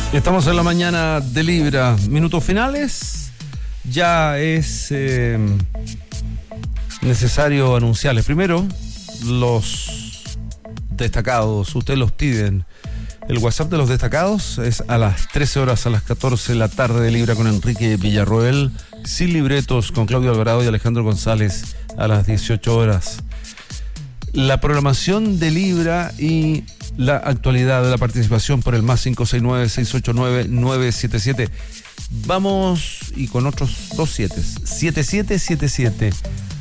Estamos en la mañana de Libra, minutos finales. Ya es necesario anunciarles primero los destacados. Ustedes los piden. El WhatsApp de los destacados es a las 13 horas, a las 14 de la tarde de Libra con Enrique Villarroel. Sin libretos con Claudio Alvarado y Alejandro González a las 18 horas. La programación de Libra y la actualidad de la participación por el más 569-689-977. Vamos y con otros 27. 7777.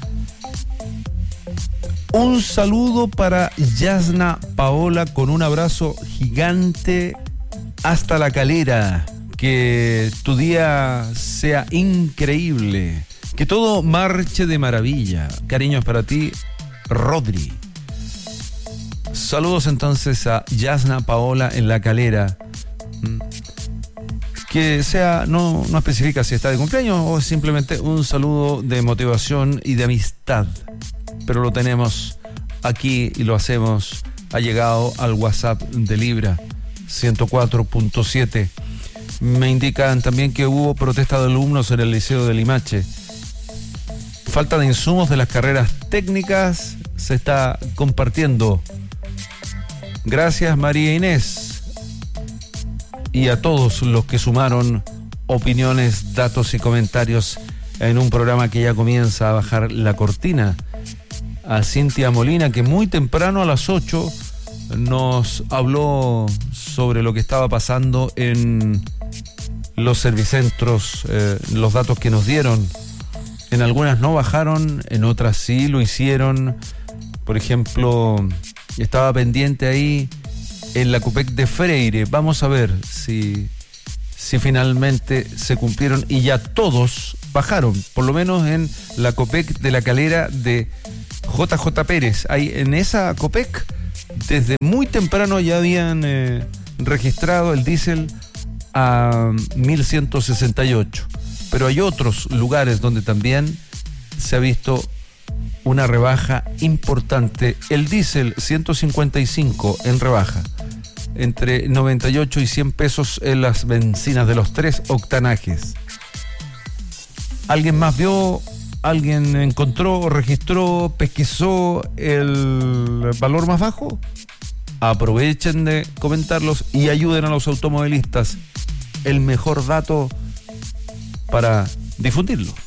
Un saludo para Yasna Paola con un abrazo gigante hasta La Calera. Que tu día sea increíble. Que todo marche de maravilla. Cariños para ti, Rodri. Saludos entonces a Yasna Paola en La Calera. Que sea, no especifica si está de cumpleaños o simplemente un saludo de motivación y de amistad. Pero lo tenemos aquí y lo hacemos. Ha llegado al WhatsApp de Libra 104.7. Me indican también que hubo protesta de alumnos en el Liceo de Limache. Falta de insumos de las carreras técnicas se está compartiendo. Gracias, María Inés. Y a todos los que sumaron opiniones, datos y comentarios en un programa que ya comienza a bajar la cortina. A Cintia Molina, que muy temprano a las 8 nos habló sobre lo que estaba pasando en los servicentros, los datos que nos dieron. En algunas no bajaron, en otras sí lo hicieron. Por ejemplo, estaba pendiente ahí en la COPEC de Freire. Vamos a ver si finalmente se cumplieron y ya todos bajaron, por lo menos en la COPEC de La Calera de JJ Pérez. Ahí en esa COPEC, desde muy temprano ya habían registrado el diésel a 1168. Pero hay otros lugares donde también se ha visto una rebaja importante. El diésel 155 en rebaja, entre 98 y 100 pesos en las bencinas de los 3 octanajes. ¿Alguien más vio? ¿Alguien encontró, registró, pesquisó el valor más bajo? Aprovechen de comentarlos y ayuden a los automovilistas. El mejor dato para difundirlo.